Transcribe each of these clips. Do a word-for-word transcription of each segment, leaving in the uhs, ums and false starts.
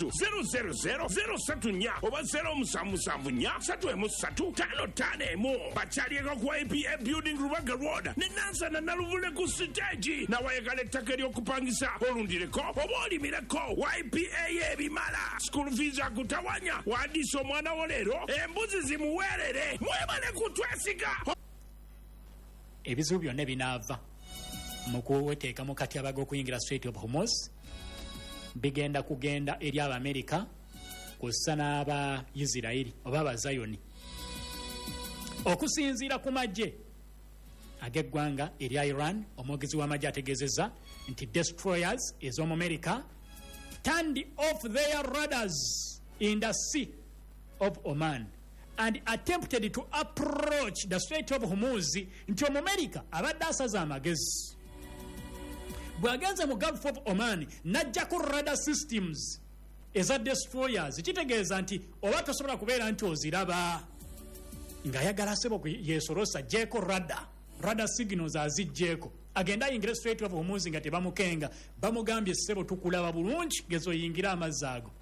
zero zero zero zero three nine oba zero seven seven nine three one three five five mo bachalyeko ku I P A building Rubaga Road ne Nansa na Naluvule ku stage na wayagala ettaka ery'okupangisa olundireko oba olimireko Y P A ebimala school fees akutawanya wandisa omwana wo leero embuzi zimuweerere mwebale kutwesiga. Ebizibu byonna binaava mu kuweteeka mu katyabaga okuyingira Strait of Hormuz bigenda kugenda eri Abamerika kw'ossa n'aba Isirairi oba Abazayoni okusinziira ku magye ag'eggwanga erya Iran. Omwogezi w'amagye ategeezezza nti destroyers ez'omu America turned off their radars in the Sea of Oman and attempted to approach the Strait of Hormuz. Nti Omumerika abadde asaza amagezi bw'agenze mu Gulf of Oman n'ajjako radar systems eza destroyers, kitegeeza nti oba tosobola kubeera nti oziraba ng'ayagala sebo yeesolosa jeko radar radar signals azijjeeko agenda ayingira Strait of Hormuz nga tebamukenga bamugambye sebo tukulaba bulungi gezoyingira amazzi ago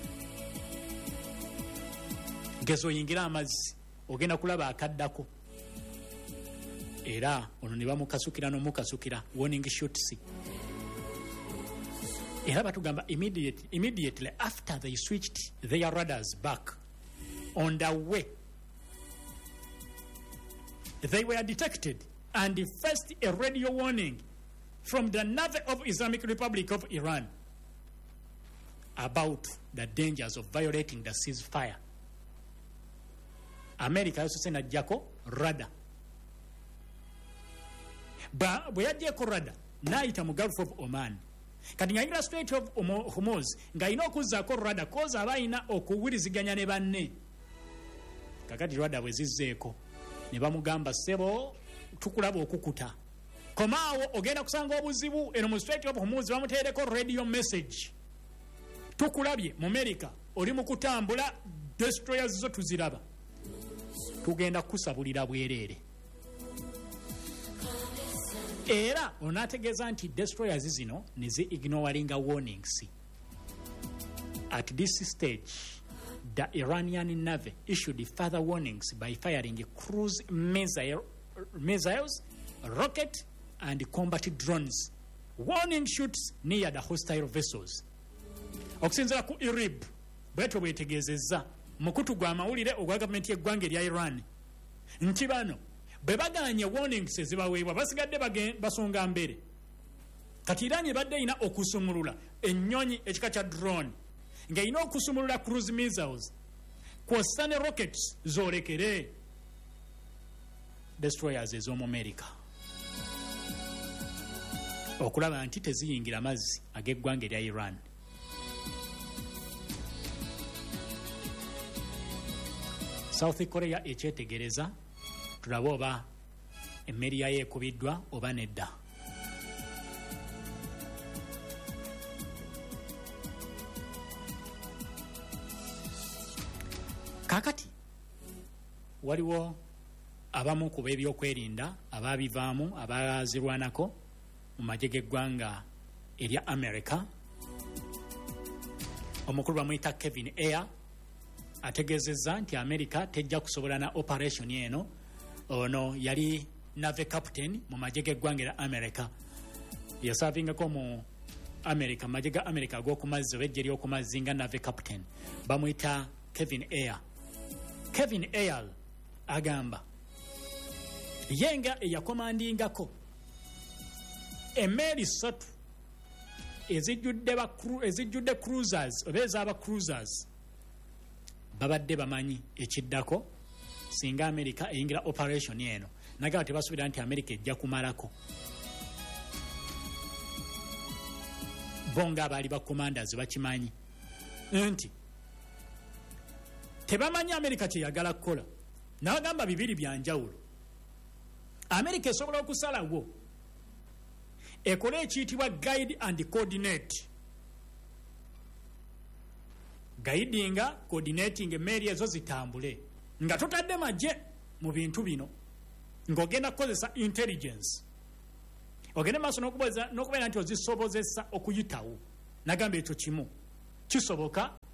gezoyingira amazzi ogenda kulaba akaddako era ono ne bamukasukira n'omukasukira warning shots era batugamba immediately, immediately after they switched their radars back on the way they were detected and faced a radio warning from the Navy of Islamic Republic of Iran about the dangers of violating the ceasefire. America yasose najjako radar ba bwe yajjeko radar n'ayita mu Gulf of Oman kati ng'ayingira Strait of Hormuz ng'ayina okuzzaako radar koza aba ayina okuwuliziganya ne banne kakati radar bwe zizzeeko ne bamugamba sebo tukulaba okukuta komaawo ogenda kusanga obuzibu eno mu Strait of Hormuz bamuteereko radio message tukulabye mu America oli mu kutambula destroyers zo tuziraba tugenda kusabulira bwereere era onategeeza nti destroyers zino ne zi ignoring warnings. At this stage the Iranian Navy issued further warnings by firing cruise missile, missiles, rocket and combat drones. Warning shots near the hostile vessels. Okusinziira ku I R I B bwetyo bwetegeezezza mukutu gwa mawulire ogwa gavumenti y'eggwanga erya Iran nti bano bwe baganye warnings ezibaweebwa basigadde basonga mbere kati Iran ebadde erina okusumulula ennyonyi ekika kya drone ng'erina okusumulula cruise missiles kw'ossa ne rockets zoolekere destroyers ez'omu America okulaba nti teziyingira mazzi ag'eggwanga erya Iran. South Korea ekyetegereza tulabe oba emmeri yayo ekubiddwa oba nedda. Kakati waliwo abamu ku b'ebyokwerinda abaabivaamu abaazirwanako mu magye g'eggwanga erya America. Omukulu bamuyita Kevin Ayer ategeezezza nti America tejja kusobola na operation eno. Ono yali Navy captain mu magye g'eggwanga erya America yasaavingako mu America magye ga America ag'okumazzi oba eggye ly'okumazzi nga Navy captain bamuyita Kevin Ayer. Kevin Ayer agamba yenga eyakomandingako emmeeri ssatu ezijjudde ba ezijjudde cruisers oba ez'aba cruisers babadde bamanyi ekiddako singa America eyingira operation eno nagaba tebasuubira nti America ejja kumalako bonga abaali ba commanders bakimanyi nti tebamanyi America kyeyagala kukola n'abagamba bibiri byanjawulo. America esobola okusalawo ekole ekiyitibwa guide and coordinate. Guidinga coordinating emmeri ezo zitambule nga totadde magye mu bintu bino ng'ogenda kukozesa intelligence ogende maaso n'okubeera nti ozisobozesa okuyitawo nagamba ekyo kimu kisoboka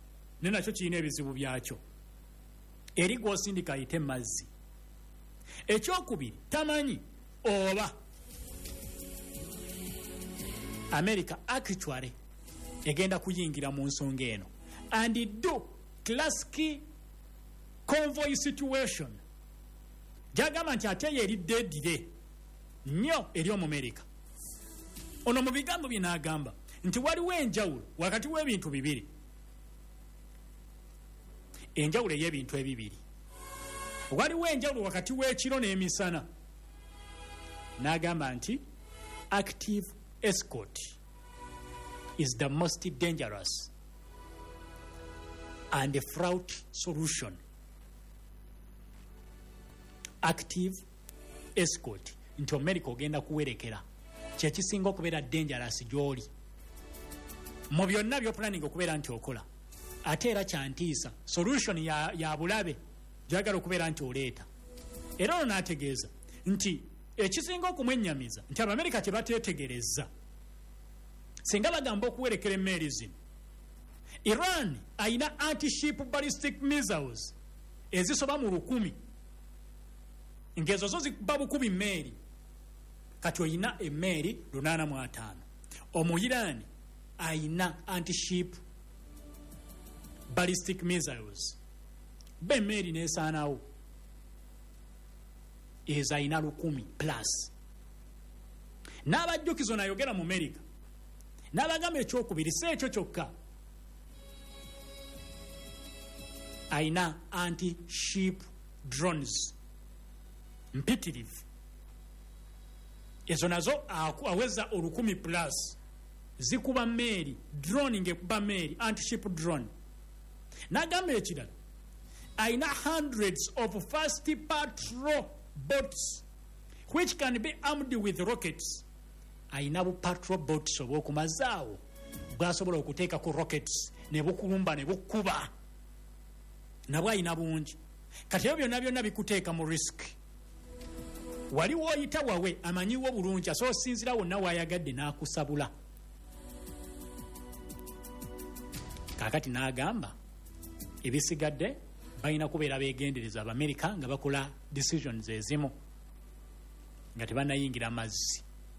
ne nakyo kirina ebizibu byakyo. Eri gw'osindika ayite mazzi. Ekyokubiri tamanyi oba America actually egenda kuyingira mu nsonga eno and do classic convoy situation. Jagamba nti ate yeri dedire nnyo eri Omumerika. Ono mu bigambo bye n'agamba nti waliwo enjawulo wakati w'ebintu bibiri. Enjawulo ey'ebintu ebibiri. Waliwo enjawulo wakati w'ekiro n'emisana. N'agamba nti active escort is the most dangerous and fraught solution. Active escort nti America ogenda kuwerekera kyekisinga okubeera dangerous gy'oli mu byonna by'opulaninga okubeera nti okola. Ate era kyantiisa solution ya, ya bulabe gyagala okubeera nti oleeta. Era ono n'ategeeza nti ekisinga okumwennyamiza nti Abamerika kye bateetegereza singa bagamba okuwerekera emmeeri zino. Iran ayina anti-ship ballistic missiles ezisoba mu lukumi ng'ezo zo zikuba bukubi mmeeri. Kati oyina emmeeri lunaana mu ataano. Omuyiraani ayina anti-ship ballistic missiles be emmeeri n'esaanawo ezo ayina lukumi plus. N'abajjukizo n'ayogera mu America n'abagamba ekyokubiri si ekyo kyokka, ayina anti-ship drones mpitirivu. Ezo nazo aweza olukumi plus zikuba mmeeri, drone ngekuba mmeeri, anti-ship drone. N'agamba ekirala ayina hundreds of fast patrol boats which can be armed with rockets. Ayina bu patrol boats obw'okumazaawo bw'asobola okuteeka ku rockets ne bukulumba ne bukuba. Nabwo ayina bungi. Kati ebyo byonna byonna bikuteeka mu risk. Waliwo oyita wawe amanyiwo bulungi asobola osinzira wonna waayagadde n'akusabula. Kaakati n'agamba ebisigadde balina kubeera beegendereza Abamerika nga bakola decisions ezimu nga tebanayingira mazzi.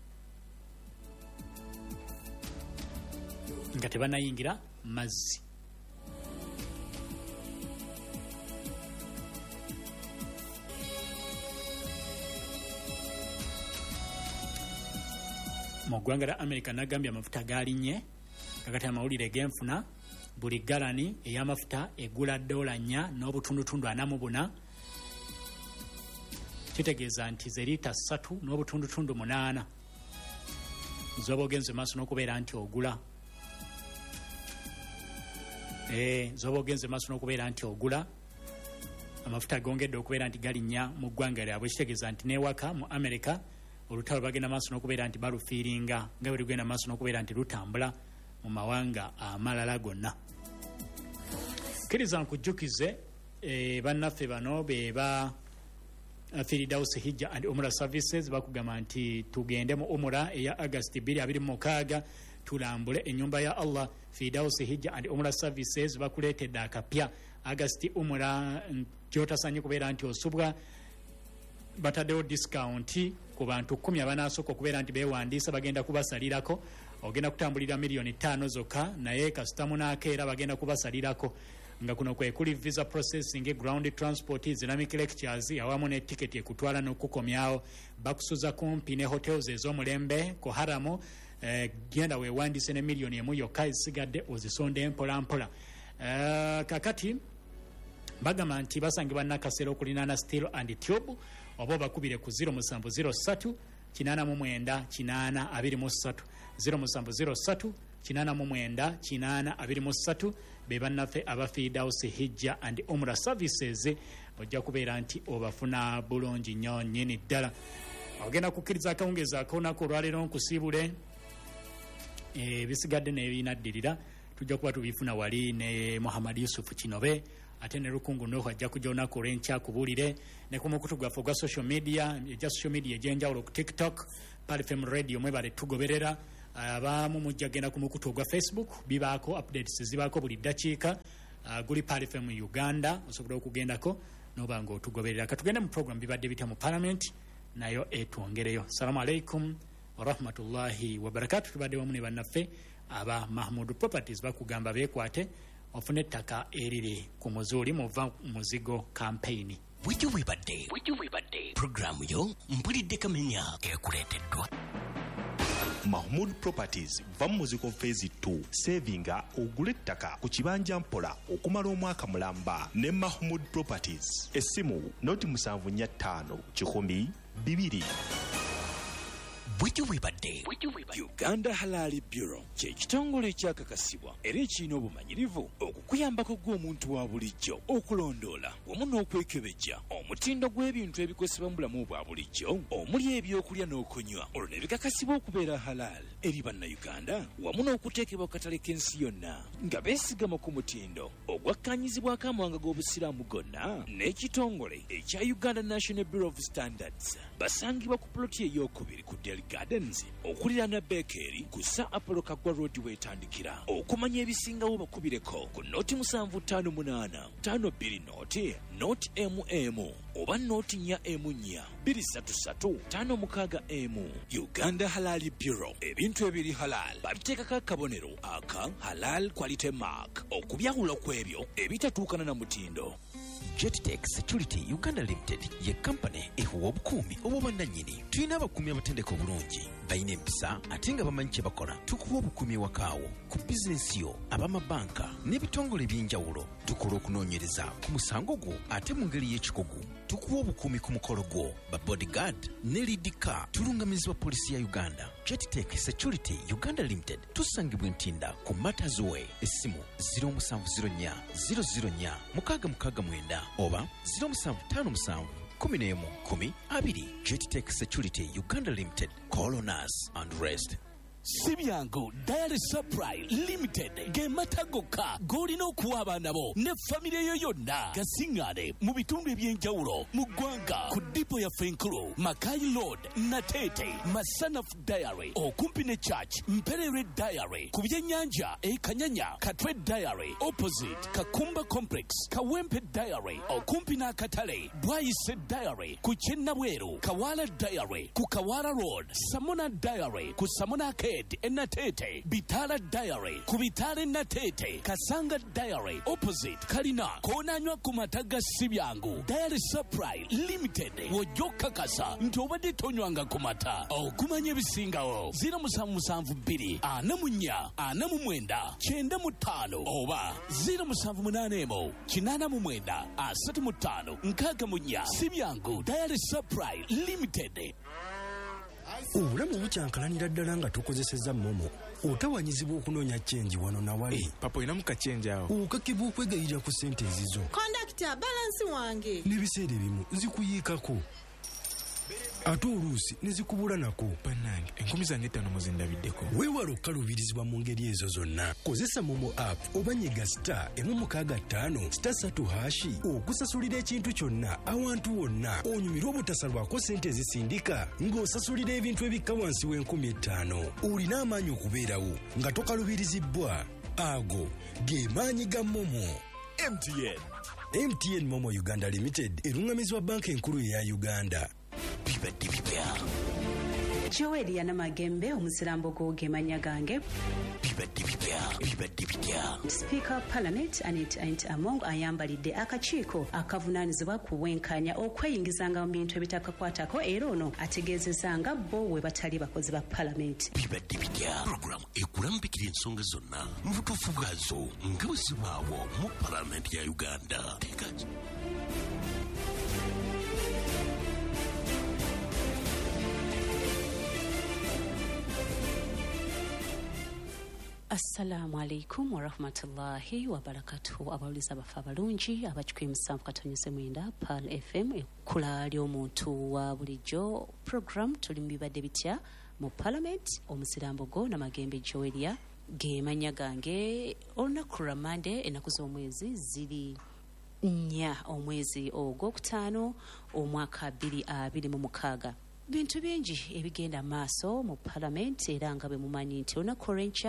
Nga tebanayingira mazzi. Mu ggwanga lya America n'agambye amafuta gaalinnye kakati amawulire genfuna buli galani ey'amafuta egula dola nnya n'obutundutundu ana mu buna. Kitegeeza nti ze liita ssatu n'obutundutundu munaana zoba ogenze maaso n'okubeera nti ogula. Eh, zoba ogenze maaso n'okubeera nti ogula. Amafuta gongedde okubeera nti galinnya mu ggwanga lyabwe. Kitegeeza nti n'ewaka mu America olutalo bagenda maaso n'okubeera nti balufiiringa nga bwe lugenda maaso n'okubeera nti lutambula mu mawanga amalala gonna. Kkiriza nkujjukize eh, bannaffe bano be ba Firdaus Hijja and Umrah Services bakugamba nti tugende mu Umrah eya August bbiri abiri mu mukaaga tulambule ennyumba ya Allah. Firdaus Hijja and Umrah Services bakuleetedde akapya August Umrah gyotasanye kubeera nti osubwa. Bataddewo discount ku bantu kumi abanaasooka okubeera nti beewandiisa bagenda kubasalirako. Ogenda kutambulira miliyoni ttaano zokka naye kasitamu n'akeera bagenda kubasalirako nga kuno kwe kuli visa processing, ground transport, islamic lectures awamu ne ticket ekutwala n'okukomyawo. Bakusuza kumpi ne hotels ez'omulembe ku haramu. Eh, genda weewandiise ne miliyoni emu yokka ezisigadde ozisonde mpola mpola. Eh, kakati bagamba nti basangibwa Nakasero okulinana Steel and Tube oba bakubire ku zero musanvu zero ssatu kinaana mu mwenda kinaana abiri mu ssatu zero musanvu zero ssatu kinaana mu mwenda kinaana abiri mu ssatu. Be bannaffe aba Firdaus Hijja and Umrah Services ojja kubeera nti obafuna bulungi nnyo nnyini ddala. Ogenda kukkiriza akawungeezi ak'olunaku olwaleero nkusiibule ebisigadde n'ebinaddirira tujja kuba tubifuna wali ne Muhammad Yusuf Kinobe ate ne Lukungu Nuhu ajja kujja olunaku olw'enkyakubuulire ne ku mukutu gwaffe ogwa social media egya social media egyenjawulo ku TikTok Pal F M Radio mwebale tugoberera. Abamu mujja genda ku mukutu ogwa Facebook bibaako updates zibaako buli ddakiika. uh, guli Pal F M Uganda osobola okugendako noba nga otugoberera. Katugenda mu program bibadde bitya mu parliament nayo etwongereyo. Assalamu alaikum wa rahmatullahi wa barakatuh. Tubadde wamu ne bannaffe aba Mahmood Properties bakugamba beekwate ofune ettaka eriri ku muzuuli muva muzigo campaign. Wiju wibadde wiju wibadde programu yo mpulidde kamenya ekuleeteddwa Mahmood Properties va mu muzigo phase two savinga ogule ettaka ku kibanja mpola okumala omwaka mulamba ne Mahmood Properties. Essimu noti musanvu nnya ttaano kikumi bibiri. Wiju wibadde Uganda Halali Bureau kye kitongole ekyakakasibwa era ekirina obumanyirivu okukuyambako gw'omuntu wa bulijjo okulondoola wamu n'okwekebejja omutindo gw'ebintu ebikozesebwa mu bulamu bwa bulijjo omuli ebyokulya n'okunywa olwo ne bikakasibwa okubeera halal eri bannayuganda wamu n'okuteekebwa ku katale k'ensi yonna nga beesigama ku mutindo ogwakkaanyizibwako amawanga g'obusiraamu gonna n'ekitongole ekya Uganda National Bureau of Standards. Basangibwa ku ploti ey'okubiri ku Delhi Gardens okuliraana Bakery ku Sir Apollo Kagwa Road weetandikira. Okumanya ebisingawo bakubireko ku noti musanvu ttaano munaana ttaano bbiri noti noti mm oba noti nnya emu nnya bbiri ssatu ssatu ttaano mukaaga emu. Uganda Halali Bureau, ebintu ebiri halal babiteekako akabonero aka halal quality mark okubyawula ku ebyo ebitatuukana na mutindo. Jettech Security Uganda Limited ye company ehuwa obukuumi obw'obwannannyini. Tulina abakuumi abatendeka obulungi balina empisa ate nga bamanyi kye bakola. Tukuwa obukuumi ewakaawo ku bizinensi yo ab'amabanka n'ebitongole eby'enjawulo. Tukola okunoonyereza ku musango gwo ate mu ngeri y'ekikugu. Tukuwa obukuumi ku mukolo gwo ba bodyguard ne lead car. Tulungamizibwa polisi ya Uganda. Jettech Security Uganda Limited tusangibwa Ntinda ku Matters Way. Essimu zero musanvu zero nnya zero zero nnya mukaaga mukaaga mwenda oba zero musanvu ttaano musanvu kumi n'emu kumi abiri. Jettech Security Uganda Limited. Call on us and rest. Sibyango Diary Supply Limited ge matagoka golina okuwa abaana bo ne famire yo yonna gasingane mu bitundu ebyenjawulo mu ggwanga ku dipo ya Fenkulu, Makai Road, Natete, Masanaf Diary okumpi ne Church, Mperere Diary ku byennyanja e Kanyanya, Katwe Diary opposite Kakumba Complex, Kawempe Diary okumpi n'akatale, Bwayise Diary ku Kyennabweru, Kawala Diary ku Kawala Road, Samona Diary ku Samona Ke Enatete, Bitala Diary, Kubitale Natete, Kasanga Diary, opposite Kalina, Konanywa Kumataga Sibyangu, Diary Supply Limited, Wojoka Kasa, Ntobade Tonywanga Kumata, O Kumanye Bisingao, Zira Musamu Musamvu Biri, Anamunya, Anamumwenda, Chenda Mutano, Oba, Zira Musamvu Munanemo, Chinana Mumwenda, Asatu Mutano, Nkaka Munya, Sibyangu, Diary Supply Limited. Obulamu bukyankalanira ddala nga tukozesezza momo otawanyizibwa okunoonya chenji wano na wali. Hey, papa inamu kachenji awo. Okakibwa okwegayirira ku ssente ezizo. Kondakita balansi wange. N'ebiseera ebimu zikuyiikako. Ate oluusi ne zikubula nako. Bannange enkumi zange ttaano muzindabiddeko. Weewala okukaluubirizibwa mu ngeri ezo zonna. Kozesa momo app oba nyiga star emu mukaaga ttaano star ssatu hashi okusasulira ekintu kyonna awantu wonna. Onyumirwa obutasalwako ssente ezisindika ng'osasulira ebintu ebikka wansi w'enkumi ettaano. Olina amaanyi okubeerawo nga tokaluubirizibbwa. Ago ge maanyi ga momo. M T N M T N Momo Uganda Limited erungamizibwa banka enkulu eya Uganda. Bibadde bipya. Joeli Yanamagembe omusirambo gw'ogemanya gange. Bibadde bipya. Bibadde bipya. Speaker of Parliament Anit Ant Among ayambalidde akakiiko akavunaanyizibwa ku bwenkanya okweyingizanga mu bintu ebitakakwatako era ono ategeezezanga bo we batali bakozi ba Parliament. Bibadde bipya. Programu ekulambikira ensonga zonna mu butuufu bwazo nga bwe zibaawo mu Parliament ya Uganda. Tekaki. Assalamu alaikum wa rahmatullahi wa barakatuhu. Abawuliza abafa abalungi abakikwi musanvu katonyeze mwenda Pal F M ekula ly'omuntu wa bulijjo program tuli mu bibadde bitya mu Parliament. Omusirambo go Namagembe Joelia ge manya gange olunaku lwa Monday ennaku z'omwezi ziri nnya omwezi ogwokutaano omwaka bbiri abiri mu mukaaga. Bintu bingi ebigenda maaso mu Parliament era nga bwe mumanyi nti olunaku olw'enkya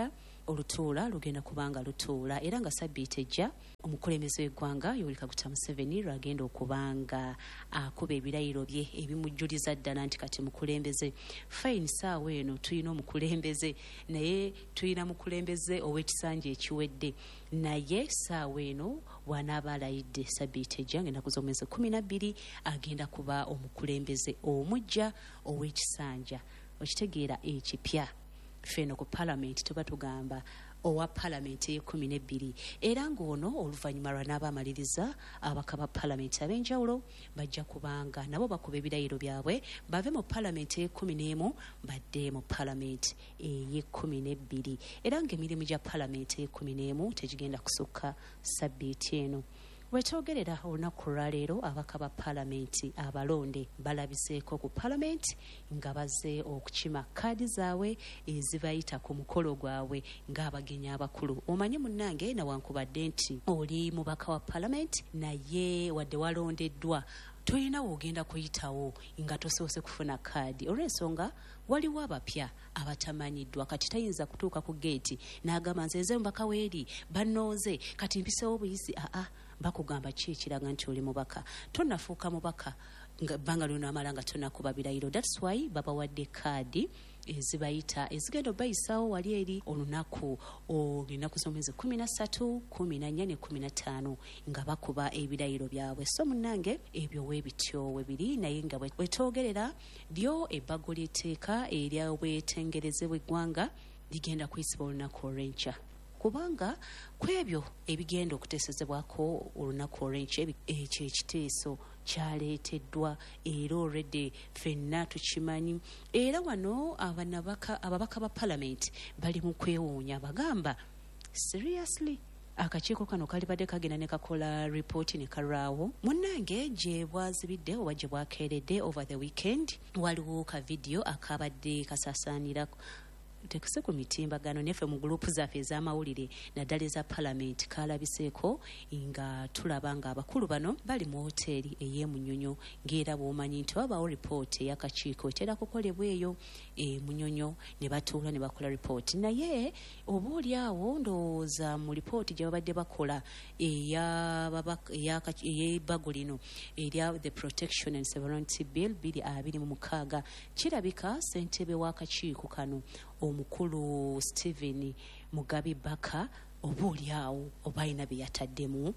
olutuula lugenda kubanga lutuula era nga sabbiiti ejja omukulembeze w'eggwanga Yoweri Kaguta Museveni lwagenda okubanga akuba ebirayiro bye ebimujjuliza ddala nti kati mukulembeze. Fine, saawa eno tulina omukulembeze naye tulina mukulembeze ow'ekisanja ekiwedde naye saawa eno bw'anaaba alayidde sabbiiti ejja ngenda kuza omwezi kumi na bbiri agenda kuba omukulembeze omujja ow'ekisanja. Okitegeera ekipya feno ku palamenti tuba tugamba owa palamenti ey'ekumi n'ebbiri era ng'ono oluvannyuma lw'anaaba amaliriza abaka ba palamenti ab'enjawulo bajja kubanga nabo bakuba ebirayiro byabwe bave mu palamenti ey'ekumi n'emu badde mu palamenti ey'ekumi n'ebbiri era ng'emirimu gya palamenti ey'ekumi n'emu tegigenda kusukka sabbiiti eno. Wetwogerera olunaku lwaleero abaka ba palamenti abalonde balabiseeko ku palamenti nga bazze okukima kaadi zaabwe ezibayita ku mukolo gwabwe ng'abagenyi abakulu. Omanyi munnange nawankubadde nti oli mubaka wa palamenti naye wadde walondeddwa toyina wogenda kuyitawo nga tosoose kufuna kaadi olw'ensonga waliwo abapya abatamanyiddwa kati tayinza kutuuka ku geeti n'agamba nze nze mubaka weeri bannooze kati mpisewo buyisi. aa bakugamba ki ekiraga nti oli mubaka tonafuuka mubaka bbanga lyona amala nga tonakuba birayiro. That's why babawadde kaadi ezibayita ezigenda obayisaawo wali eri olunaku olunaku z'omwezi kumi na ssatu kumi na nnya ne kumi na ttaano nga bakuba ebirayiro byabwe. So munnange ebyo weebityo we biri naye nga wetwogerera lyo ebbago ly'etteeka ery'obwetengereze bw'eggwanga ligenda kuyisibwa olunaku olw'enkya kubanga kwebyo ebigenda okuteesezebwako olunaku olw'enkya ekyo ekiteeso kyaleeteddwa era already ffenna tukimanyi era wano ababaka ba palamenti bali mu kwewuunya bagamba seriously akakiiko kano kalibadde kagenda ne kakola ripooti ne kalwawo munnange gye bwazibidde oba gye bwakeeredde over the weekend waliwo ka vidiyo akabadde kasaasaanira tekuse ku mitimbagano nefe mu gurupu zaffe ez'amawulire naddala eza palamenti kalabiseeko nga tulaba nga abakulu bano bali mu hoteeri ey'emunyonyo ng'era bw'omanyi nti wabawo ripooti ey'akakiiko etera kukolebwa eyo e munyonyo ne batuula ne bakola ripooti naye oba oli awo ndowooza mu ripooti gye babadde bakola ey'ebbago lino erya the protection and sovereignty bill bbiri abiri mu mukaaga kirabika ssentebe w'akakiiko kano omukulu Stephen Mugabi Baka oba oli awo oba alina bye yataddemu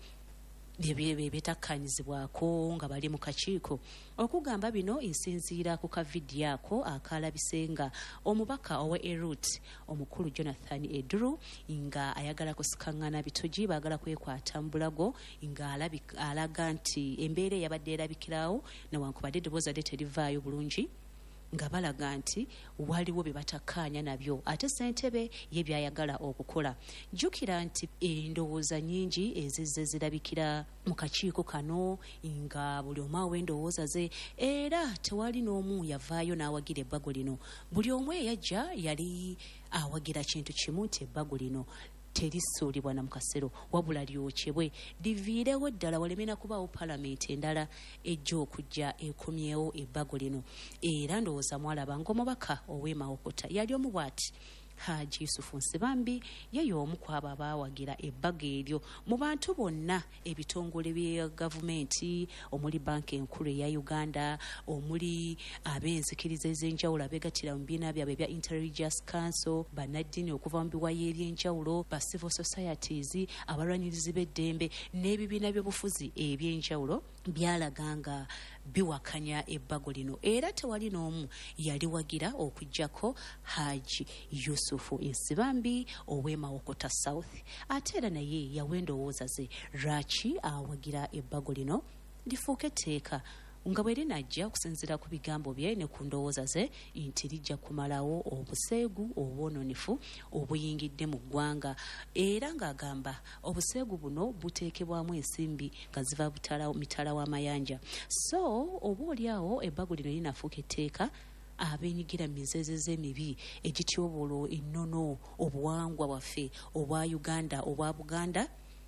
byebetakkaanyizibwako nga bali mu kakiiko okugamba bino nsinziira ku kavidiyo ako akalabise nga omubaka owa erut omukulu Jonathan Edru nga ayagala kusikaŋŋana bitogi baagala kwekwata mu bulago nga alaga nti embeera eyabadde erabikirawo nawankubadde eddoboozi adde terivaayo bulungi nga balaga nti waliwo bye batakkaanya nabyo ate ssentebe ye byayagala okukola. Jjukira nti endowooza nnyingi ezizze zirabikira mu kakiiko kano nga buli omu awa endowooza ze era tewali n'omu yavaayo n'awagira ebbago lino. Buli omu eyajja yali awagira kintu kimu nti ebbago lino terisuulibwa na mukasero wabula lyokyebwe liviirewo ddala walemena kubaawo palamenti endala ejja okujja ekomyewo ebbago lino era ndowooza mwalaba ng'omubaka ow'e Mawokota yali omu bw'ati Haji Yusufu Nsibambi ye y'omu ku abo abaawagira ebbago eryo mu bantu bonna ebitongole bya gavumenti omuli banka enkulu eya Uganda omuli ab'enzikiriza ez'enjawulo abeegattira mu bibiina byabwe bya Interreligious Council bannaddiini okuva mu biwayi eby'enjawulo ba civil societies abalwanyirizi b'eddembe n'ebibiina by'obufuzi eby'enjawulo byalaga nga biwakanya ebbago lino era tewali n'omu yaliwagira okujjako Haji Yusufu Nsibambi ow'e Mawokota South ate era naye yawa endowooza ze lwaki awagira ebbago lino lifuuka etteeka nga bwe linajja okusinziira ku bigambo bye ne ku ndowooza ze nti lijja kumalawo obuseegu obwononefu obuyingidde mu ggwanga era ng'agamba obuseegu buno buteekebwamu ensimbi nga ziva mitala w'amayanja. So oba oli awo ebbago lino linafuuka etteeka abenyigira mu mizeezeze emibi egityobolo ennono obuwangwa bwaffe obwa Uganda obwa Buganda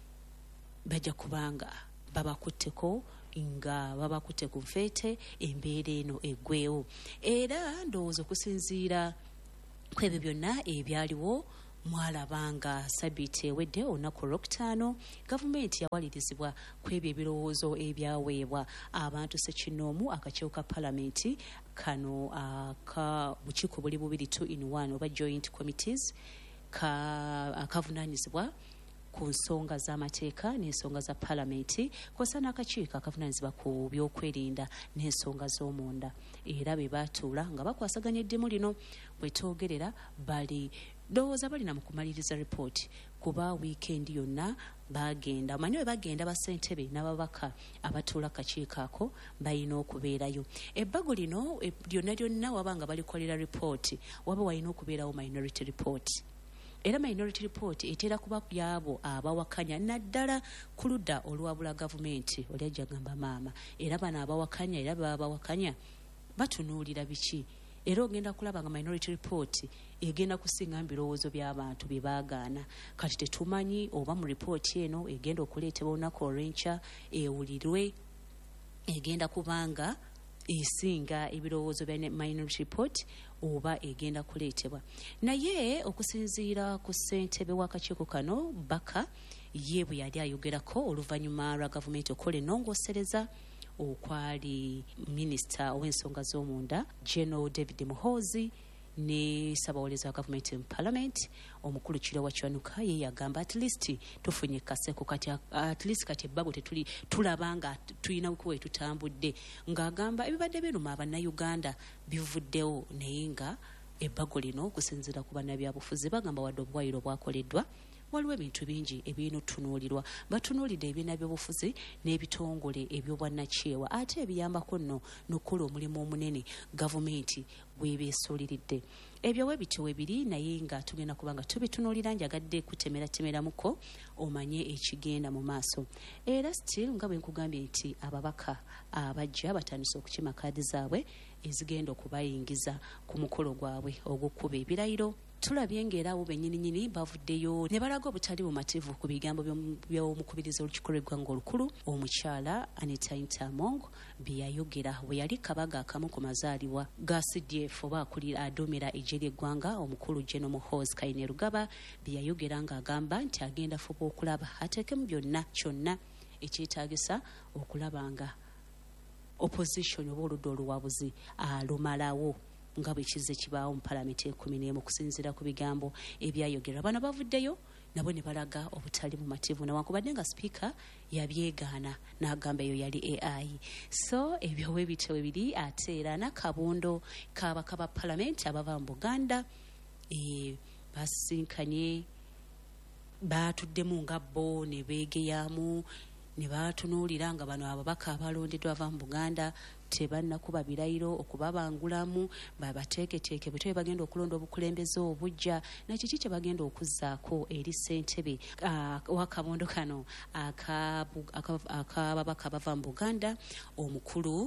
bajja kubanga babakutteko nga babakutte ku nfeete embeera eno eggweewo era ndowooza okusinziira kwebyo byonna ebyaliwo mwalabanga sabiti ewedde olunaku olwokutaano gavumenti yawalirizibwa kwebyo ebirowoozo ebyaweebwa abantu sekinoomu akakiiko ka palamenti kano aka bukiiko buli bubiri two in one oba joint committees ka akavunaanyizibwa ku nsonga z'amateeka n'ensonga za palamenti kw'ossa n'akakiiko akavunaanyizibwa ku byokwerinda n'ensonga z'omunda era be baatuula nga bakwasaganya eddimu lino bwe twogerera bali ndowooza balina mu kumaliriza ripooti kuba wiikendi yonna bagenda omanyi we bagenda bassentebe n'ababaka abatuula akakiiko ako balina okubeerayo ebbago lino lyonna lyonna waba nga balikolera ripooti waba walina okubeerawo minority report era minority report etera kuba yabo abawakanya naddala ku ludda olwabula gavumenti oli ajja gamba maama era bano abawakanya era baba bawakanya batunuulira biki era ogenda kulaba nga minority report egenda kusinga birowoozo by'abantu bye baagaana kati tetumanyi oba mu ripooti eno egenda okuleetebwa olunaku olw'enkya ewulirwe egenda kubanga esinga ebirowoozo bya minority report oba egenda kuleetebwa naye okusinziira ku ssentebe w'akakiiko kano baka ye bwe yali ayogerako oluvannyuma lwa gavumenti okukola ennongoosereza okwali minisita ow'ensonga z'omunda General David Muhoozi ne ssaabawolereza wa gavumenti mu palamenti omukulu Kiro Wakiwanuka ye yagamba at least tufunye kaseko kati at least kati ebbago tetuli tulabanga tulina kuwe tutambudde ng'agamba ebibadde biruma abannayuganda bivuddewo naye nga ebbago lino okusinziira ku bannabyabufuzi bagamba wadde obwayiro bwakoleddwa waliwo ebintu bingi ebirina otunuulirwa batunuulidde ebibiina by'obufuzi n'ebitongole eby'obwannakyewa ate ebiyambako nno n'okukola omulimu omunene gavumenti bwebeesuuliridde ebyo we bityo webiri naye nga tugenda kuba nga tubitunuulira njagadde kutemeratemeramuko omanye ekigenda mu maaso era still nga bwe nkugambye nti ababaka abajja batandise okukima kaadi zaabwe ezigenda okubayingiza ku mukolo gwabwe ogw'okkuba ebirayiro tulabye ng'erawo bennyininyini bavuddeyo ne balaga obutali bumativu ku bigambo by'omukubiriza olukiiko lw'eggwanga olukulu omukyala Anita Intamong bye yayogera bwe yali kabaga akamu ku mazaalibwa ga C D F oba akulira aduumira eggye ly'eggwanga omukulu General Muhoozi Kainerugaba bye yayogera ng'agamba nti agenda fuba okulaba ateekemu byonna kyonna ekyetaagisa okulaba nga opposition oba oludda oluwabuzi alumalawo nga bwe kizze kibaawo mu palamenti ekumi n'emu okusinziira ku bigambo ebyayogerwa bano bavuddeyo nabo ne balaga obutali mu mativu newankubadde nga sipiika yabyegaana n'agamba eyo yali A I so ebyo we bityo biri ate era n'akabondo kabaka ba palamenti abava mu Buganda e, basinkanye baatuddemu nga bo ne beegeyamu ne batunuulira nga bano ababaka abalondeddwa ava mu Buganda tebannakuba birayiro okubabangulamu babateeketeeke bwe bagenda okulonda obukulembeze obujja nakiki kye bagenda okuzzaako eri ssentebe uh, wakabondo kano akababaka bava mu Buganda omukulu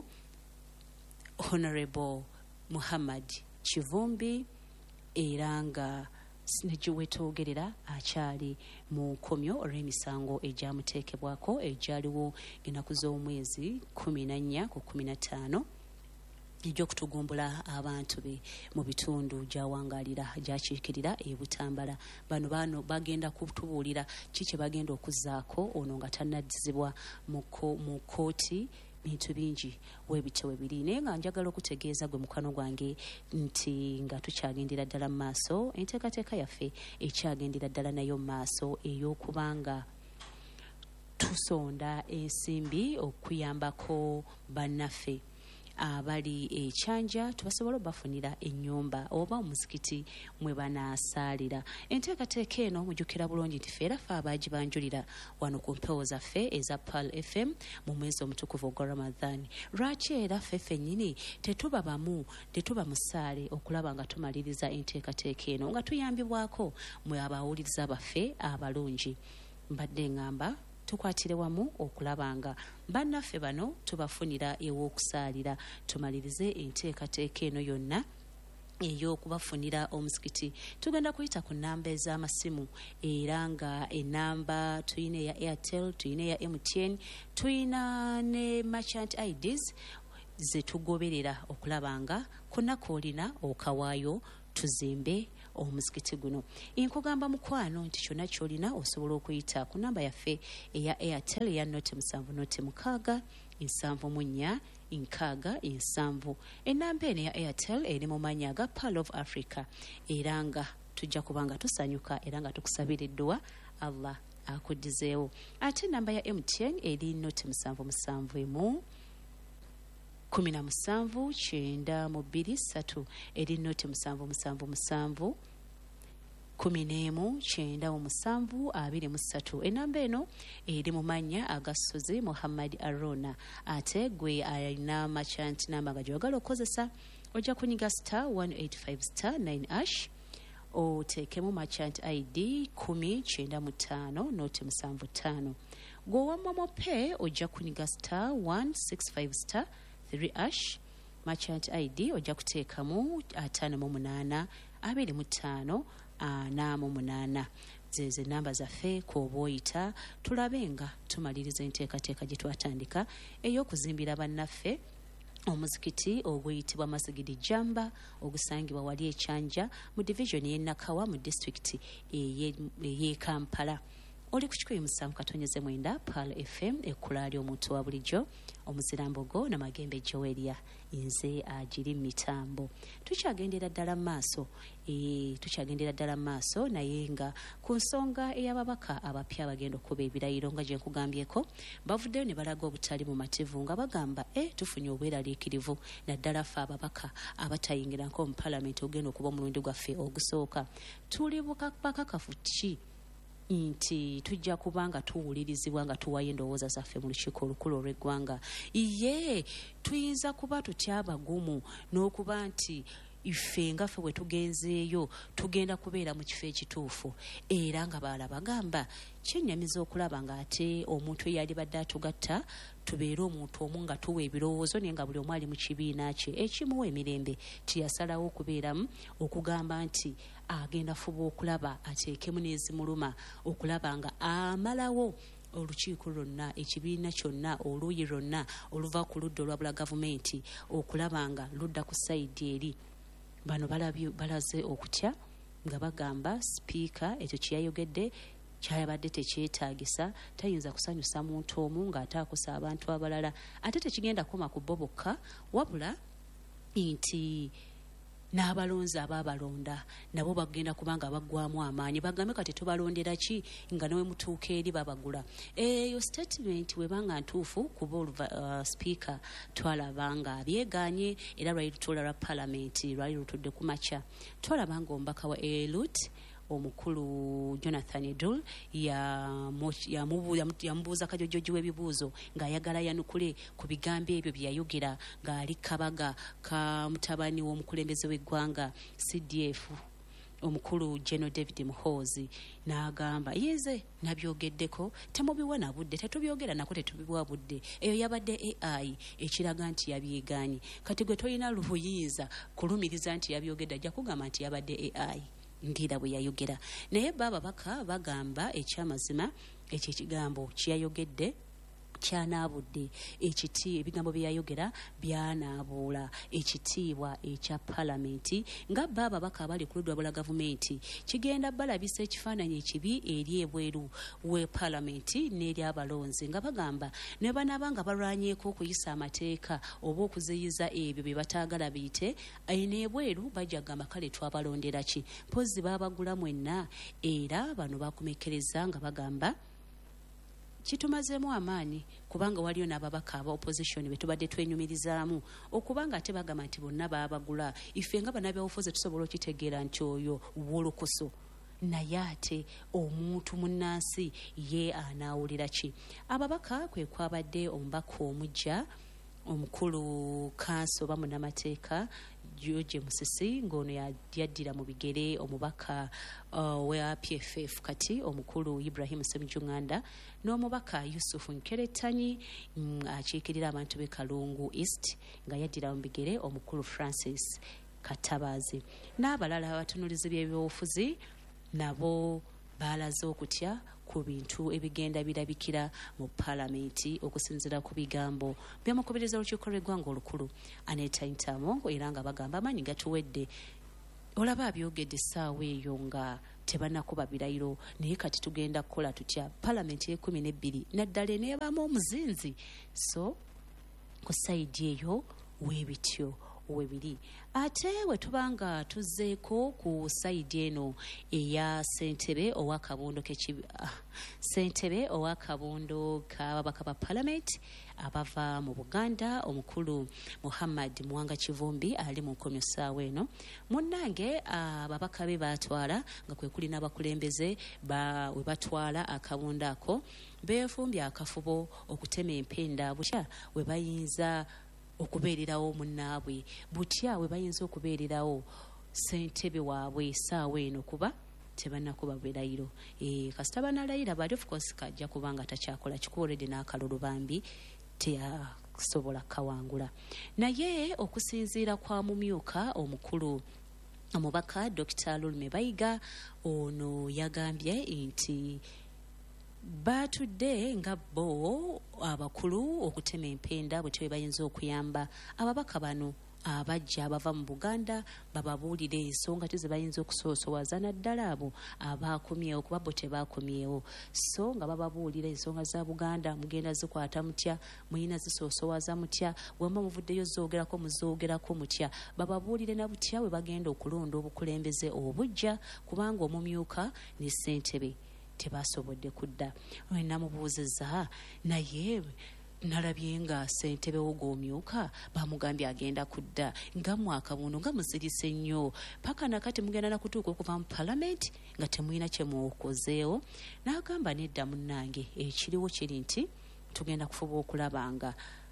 Honorable Muhammad Kivumbi era nga sinejwetoogerera akyali mu nkomyo olw'emisango egyamuteekebwako egyaliwo ennaku z'omwezi kumi na nnya ku kumi na ttaano egy'okutugumbula abantu be mu bitundu gyawangaalira gyakiikirira e Butambala bano bano bagenda kutubuulira ki kye bagenda okuzzaako ono nga tannaddizibwa mu kkooti bintu bingi webityo webiri naye nga njagala okutegeeza gwe mukano gwange nti nga tukyagendera ddala mu maaso enteekateeka yaffe ekyagendera ddala nayo mu maaso ey'okubanga tusonda ensimbi okuyambako bannaffe abali ekyanja tubasobola obafunira ennyumba oba omuzikiti mwe banaasaalira enteekateeka eno mujjukira bulungi nti ffe era ffe abaagi banjulira wano ku mpewo zaffe eza Pearl F M mu mwezi omutukuvu ogwa Ramadan lwaki era ffe ffennyini tetuba bamu tetuba musaale okulaba nga tumaliriza enteekateeka eno nga tuyambibwako mwe abawuliriza baffe abalungi mbadde ngamba tukwatire wamu okulabanga bannaffe bano tubafunira ew'okusaalira tumalirize enteekateeka eno yonna ey'okubafunira omuzikiti tugenda kuyita ku nnamba ez'amasimu era nga ennamba tuyina eya Airtel tuyina eya M T N tuyina ne merchant I Ds ze tugoberera okulabanga kunaku olina okawaayo tuzimbe omuzikiti guno. Nkugamba mukwano nti kyonna kyolina osobola okuyita ku namba yaffe eya Airtel eya noti musanvu noti mukaaga nsanvu mu nnya nkaaga nsanvu. Enamba eno ya Airtel eri mu mannya aga Pearl of Africa era nga tujja kubanga tusanyuka era nga tukusabira edduwa Allah akuddizeewo. Ate namba ya M T N eri noti musanvu musanvu emu kumi na musanvu kyenda mu bbiri ssatu eri noti musanvu musanvu musanvu kumi n'emu kyenda mu musanvu abiri mu ssatu. Enamba eno eri mu mannya agasozi Muhammad Arona. Ate gwe alina merchant namba nga gy'oyagala okukozesa ojja kunyiga star one eight five star nine ash oteekemu merchant I D kumi kyenda mu ttaano noti musanvu ttaano. Gwe Momo Pay ojja kunyiga star one six five star three ash merchant I D ojja kuteekamu ataano mu munaana abiri mu ttaano ana mu munaana. Zeze namba zaffe kwoba oyita tulabe nga tumaliriza enteekateeka gye twatandika ey'okuzimbira bannaffe omuzikiti oguyitibwa Masigidi Jamba ogusangibwa wali ekyanja mu division y'e Nakawa mu district ey'e Kampala. Oli ku kikumi musanvu katonyeze mwenda Pearl F M ekkulaali omuntu wa bulijjo omuzirambogo na magembe Joelia nze agiri mitambo. Tukyagendera ddala maaso e tukyagendera ddala maaso naye nga ku nsonga ey'ababaka abapya bagenda okuba ebirayiro nga gye nkugambyeko bavuddeyo ne balaga obutali mu mativu nga bagamba e tufunye obweraliikirivu naddala ffe ababaka abatayingirako mu palamenti ogenda okuba omulundi gwaffe ogusooka. Tuli bakakafu ki nti tujja kubanga tuwulirizibwa nga tuwayo endowooza zaffe mu lukiiko olukulu olw'eggwanga? Ye tuyinza kuba tutya abagumu n'okuba nti ife nga ffe bwe tugenzeeyo tugenda kubeera mu kifo ekituufu era nga balala bagamba kyennyamiza okulaba nga ate omuntu eyali badde atugatta tubeere omuntu omu nga tuwa ebirowoozo naye nga buli omu ali mu kibiina kye ekimuwa emirembe tiyasalawo okubeeramu okugamba nti agenda fuba okulaba ateekemu n'ezimuluma okulaba nga amalawo olukiiko lwonna ekibiina kyonna oluuyi lwonna oluva ku ludda olwabula gavumenti okulaba nga ludda ku sayidi eri. Bano balabye balaze okutya nga bagamba sipiika ekyo kyeyayogedde kyabadde tekyetaagisa tayinza kusanyusa muntu omu ng'ataakusa abantu abalala ate tekigenda koma ku bo bokka wabula nti n'abalonzi abaabalonda nabo bagenda kubanga baggwamu amaanyi bagambe kati tubalondera ki nga newe mutuuka eri babagula. Eyo statement webanga ntuufu kuba uh, speaker twalaba nga abyeganye era lwali lutuula lwa palamenti lwali lutudde ku makya twalaba nga omubaka wa Elut omukulu Jonathan Edul yamubuuza kajojoji w'ebibuuzo ng'ayagala yanukule ku bigambo ebyo byeyayogera ng'ali kabaga ka mutabani w'omukulembeze w'eggwanga C D F omukulu General David Muhoozi n'agamba yeze nabyogeddeko temubiwa na budde tetubyogera nako tetubiwa budde eyo yabadde A I ekiraga nti yabyeganye kati gwe toyina lubuyinza kulumiriza nti yabyogedde ajja kugamba nti yabadde A I ngira bwe yayogera naye baba baka bagamba ekyamazima ekyo ekigambo kyayogedde kyanaabudde ekiti ebigambo byayogera byanaabuula ekitiibwa ekya palamenti nga baba baka bali ku ludda bula gavumenti kigenda balabisa ekifaananyi ekibi eri ebweru we palamenti n'eri abalonzi nga bagamba ne banaabanga balwanyeeko okuyisa amateeka oba okuziyiza ebyo bye bataagala biyite n'ebweru bajja kugamba kale twabalondera ki mpozi baabagula mwenna era bano bakomekereza nga bagamba kitumazeemu amaanyi kubanga waliyo n'ababaka aba opposition be tubadde twenyumirizaamu okubanga ate bagamba nti bonna baabagula ife nga bannabyabufuzi tusobola okitegeera nti oyo wolokoso naye ate omuntu munnansi ye anaawulira ki. Ababaka kwe kwabadde omubaka omujja omukulu kanso oba munnamateeka George Musisi ng'ono yaddira mu bigere omubaka uh, wa P F F kati omukulu Ibrahim Ssemujunganda n'omubaka Yusufu Nkeretanyi mm, akiikirira abantu b'e Kalungu East nga yaddira mu bigere omukulu Francis Katabazi n'abalala abatunulizi by'ebyobufuzi nabo baalaze okutya ku bintu ebigenda birabikira mu palamenti okusinziira ku bigambo by'omukubirizza olukiiko lw'eggwanga olukulu Aneta Ntamongo era nga bagamba amaanyi gatuwedde olaba abyogedde essaawa eyo nga tebanakuba birayiro naye kati tugenda kukola tutya palamenti y'ekumi n'ebbiri naddala eneebaamu omuzinzi so ku sayidi eyo weebityo webiri ate we tubanga tuzzeeko ku sayidi eno eya ssentebe owa kabondo kekibi ah, ssentebe owa kabondo k'ababaka ba palamenti abava mu Buganda omukulu Muhammad Mwanga Kivumbi ali mu nkomyo ssaawa eno munnange ababaka be batwala nga kwe kuli n'abakulembeze ba we batwala akabondo ako beefumbye akafubo okutema empenda butya we bayinza okubeererawo munnaabwe butya we bayinza okubeererawo ssentebe waabwe essaawa eno kuba tebanakuba birayiro e, kasita banalayira bali of course kajja kubanga takyakola kikuwolede n'akalulu bambi teyasobola kawangula naye okusinziira kwa mumyuka omukulu omubaka Dr. Lulme Bayiga ono yagambye nti batudde nga bo abakulu okutema empenda bwe tebe bayinza okuyamba ababaka bano abajja abava mu Buganda bababuulire ensonga ze bayinza okusoosowaza naddala abo abaakomyewo kuba bo tebaakomyewo so nga bababuulira ensonga za Buganda mugenda zikwata mutya muyina zisoosowaza mutya wemba muvuddeyo zoogerako muzoogerako mutya bababuulire na butya we bagenda okulonda obukulembeze obujja kubanga omumyuka ne ssentebe tebasobodde kudda namubuuzizza naye nalabye nga ssentebe wog'omyuka bamugambye agenda kudda nga mwaka buno nga musirise nnyo paka nakati mugenda nakutuuka okuva mu palamenti nga temulina kyemuokozeewo n'agamba nedda munnange ekiriwo kiri nti tugenda kufuba okulaba nga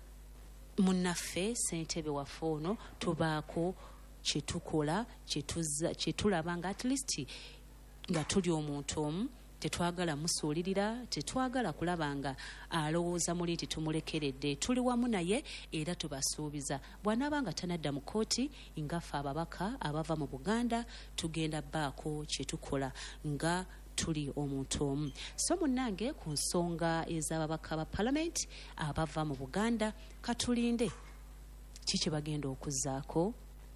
munnaffe ssentebe waffe ono tubaako kyetukola kyetulaba nga at least nga tuli omuntu omu tetwagala musuulirira tetwagala kulaba nga alowooza muli nti tumulekeredde tuli wamu naye era tubasuubiza bw'anaaba nga tanadda mu kooti ngaffe ababaka abava mu Buganda tugenda baako kyetukola nga tuli omuntu omu so munnange ku nsonga ez'ababaka ba palamenti abava mu Buganda katulinde kiki bagenda okuzzaako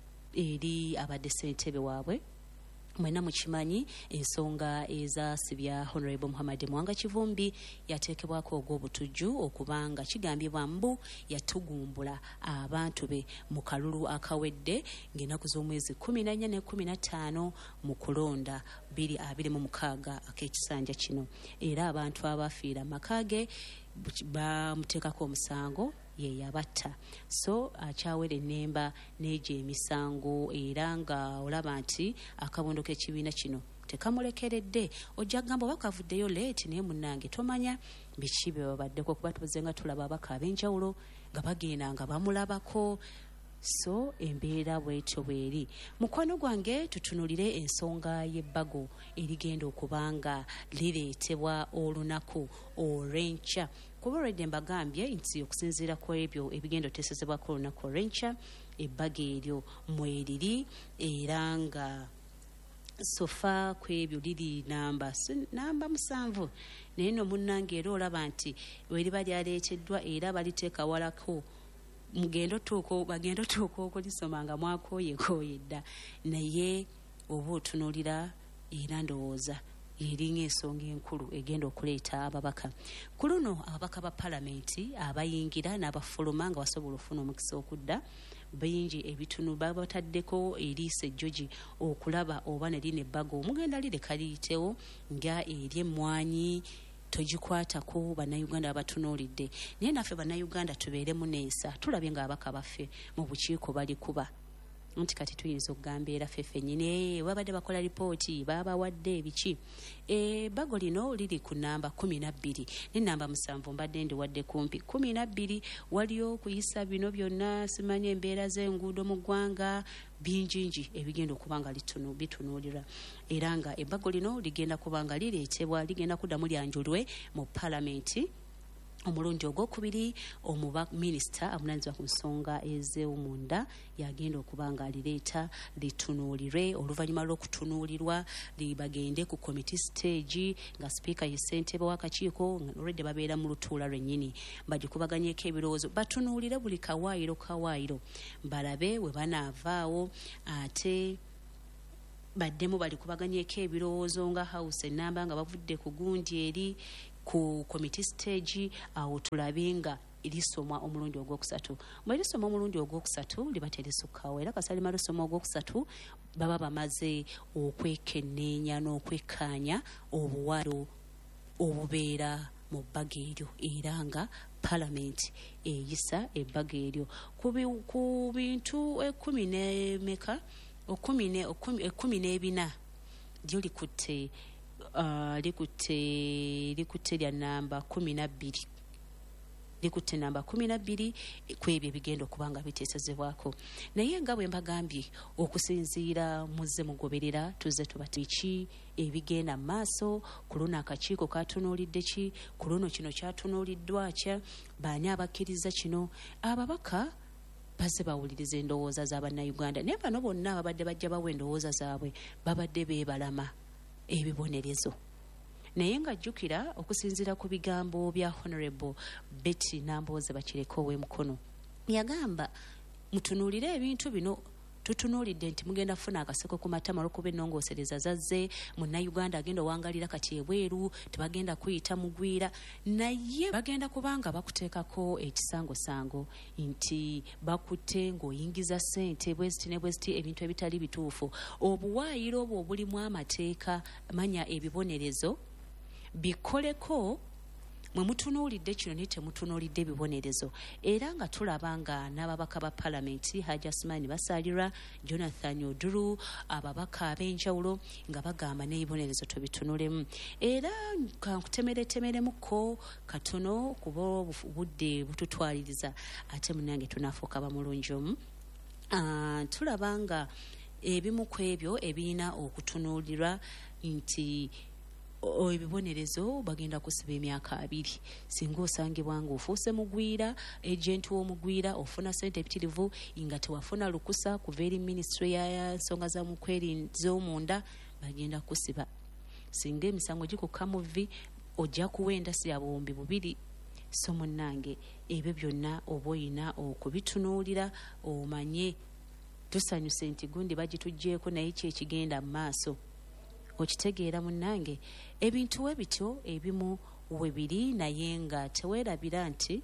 eri abadde ssentebe waabwe mwena mukimanyi ensonga ezasibya Honorable Muhammad Mwanga Kivumbi yateekebwako ogw'obutujju okubanga kigambibwa mbu yatugumbula abantu be mu kalulu akawedde ng'ennaku z'omwezi kumi na nnya ne kumi na ttaano mu kulonda bbiri abiri mu mukaaga ak'ekisanja kino era abantu abafiira amaka ge bamuteekako omusango ye yabatta so akyawera ennemba n'egyo emisango era nga olaba nti akabondo k'ekibiina kino tekamulekeredde ojja kugamba oba kavuddeyo leeti naye munnange tomanya biki bye babaddeko kuba tubuze nga tulaba abaka ab'enjawulo nga bagenda nga bamulabako so embeera bwetyo bweri mukwano gwange tutunulire ensonga y'ebbago erigenda okubanga lireetebwa olunaku olw'enkya kuba olwedde mbagambye nti okusinziira ku ebyo ebigenda otesezebwako olunaku olw'enkya ebbago eryo mweriri era nga sofa ku ebyo liri namba namba musanvu naye no munnange era olaba nti weriba lyaleeteddwa era baliteeka walako mugendo tuuko bagendo tuuko okulisoma nga mwakoyekoye dda naye oba otunuulira era ndowooza eringa ensonga enkulu egenda okuleeta ababaka ku luno ababaka ba palamenti abayingira n'abafuluma nga basobola okufuna omukisa okudda bingi ebitunu babataddeko eriisa ejjogi okulaba oba ne lino ebbago omugenda lireka liyitewo nga eri emmwanyi togikwatako bannayuganda abatunuulidde naye naffe bannayuganda tubeeremu neesa tulabye nga ababaka baffe mu bukiiko bali kuba nti kati tuyinza okugamba era ffeffe nnyini babadde bakola lipooti babawadde ebiki ebbago lino liri ku namba kumi na bbiri n'enamba musanvu mbadde ndiwadde kumpi kumi na bbiri waliyo okuyisa bino byonna simanyi embeera z'enguudo mu ggwanga bingingi ebigenda okuba nga bitunuulirwa era nga ebbago lino ligenda kuba nga lireetebwa ligenda kuddamu lyanjulwe mu palamenti omulundi ogwokubiri omuba minisita amunanyizibwa ku nsonga ez'omunda yagenda okuba nga alireeta litunuulirwe oluvannyuma lw'okutunuulirwa libagende ku committee stage nga sipiika ye ssentebe w'akakiiko olwedde babeera mu lutuula lwennyini bagikubaganyeko ebirowoozo batunuulire buli kawaayiro kawaayiro balabe we banaavaawo ate baddemu bali kubaganyeko ebirowoozo nga house enamba nga bavudde ku gundi eri ku committee stage awo tulabe nga erisomwa omulundi ogwokusatu. Bwe lisomwa omulundi ogwokusatu liba terisukkawo era kasalima lusomwa ogwokusatu baba bamaze okwekenneenya n'okwekkaanya obuwalo obubeera mu bbaga eryo era nga palamenti eyisa ebbaga eryo ku bintu ekkumi n'emeka ekkumi n'ebina lyo likutte uh, likutte likutte lya namba kumi na bbiri likutte namba kumi na bbiri kwebyo ebigenda okubanga biteesezebwako. Naye nga bwe mbagambye okusinziira muzze mugoberera tuzze tubati ki ebigenda mu maaso ku luno akakiiko katunuulidde ki ku luno kino kyatunuuliddwa kya baani abakkiriza kino ababaka baze bawuliriza endowooza z'abannayuganda naye bano bonna ababadde bajja bawa endowooza zaabwe babadde beebalama ebibonerezo. Naye nga jjukira okusinziira ku bigambo bya Honorable Betty Nambooze Bakireko ow'Emukono yagamba mutunuulire ebintu bino tutunuulidde nti mugenda kufuna akaseko ku matama olw'okuba ennongoosereza zazze munnayuganda agenda owangalira kati ebweru tebagenda kuyita mugwira naye bagenda kubanga bakuteekako ekisangosango nti bakutte ng'oyingiza ssente bweziti ne bweziti ebintu ebitali bituufu. Obuwaayiro obwo obulimu amateeka manya ebibonerezo bikoleko mwe mutunuulidde kino naye temutunuulidde ebibonerezo era nga tulaba nga n'ababaka ba palamenti Hajji Asmani Basalirwa, Jonathan Oduru, ababaka ab'enjawulo nga bagamba n'ebibonerezo tubitunulemu era kankutemeretemeremuko katono kuba obudde bututwaliriza ate munange tunaafuuka bamulungi omu. Uh, tulaba nga ebimu ku ebyo ebirina okutunuulirwa nti ebibonerezo bagenda kusiba emyaka abiri singa osangibwa nga ofuuse mugwira agenti w'omugwira ofuna ssente ebitirivu nga tewafuna lukusa kuva eri minisitule ya nsonga z'omunda bagenda kusiba. Singa emisango gikukka mu vvi ojja kuwenda si ya buwumbi bubiri. So munnange ebyo byonna oba oyina okubitunuulira omanye tusanyuse nti gundi bagitugjeeko naye kyekigenda mu maaso. Okitegeera munnange ebintu we bityo ebimu we biri naye nga teweerabira nti